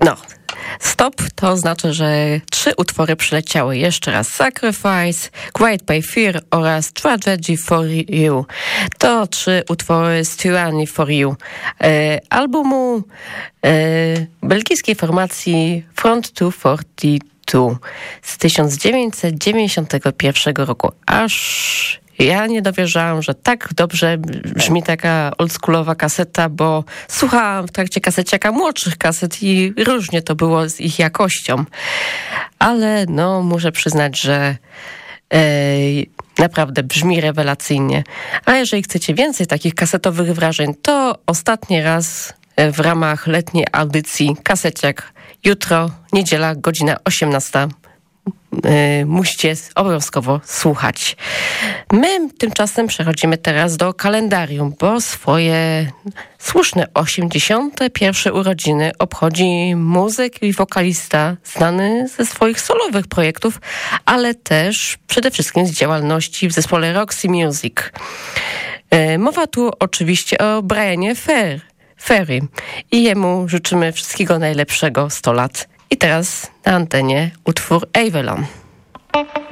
No, stop to oznacza, że 3 utwory przyleciały. Jeszcze raz Sacrifice, Great by Fear oraz Tragedy for You. To 3 utwory z Tyranny for You. Albumu belgijskiej formacji Front 242 z 1991 roku. Aż ja nie dowierzałam, że tak dobrze brzmi taka oldschoolowa kaseta, bo słuchałam w trakcie kaseciaka młodszych kaset i różnie to było z ich jakością. Ale no, muszę przyznać, że naprawdę brzmi rewelacyjnie. A jeżeli chcecie więcej takich kasetowych wrażeń, to ostatni raz w ramach letniej audycji Kaseciak jutro, niedziela, godzina 18. Musicie obowiązkowo słuchać. My tymczasem przechodzimy teraz do kalendarium, bo swoje słuszne 81. urodziny obchodzi muzyk i wokalista znany ze swoich solowych projektów, ale też przede wszystkim z działalności w zespole Roxy Music. Mowa tu oczywiście o Brianie Ferry i jemu życzymy wszystkiego najlepszego 100 lat. I teraz na antenie utwór Avalon.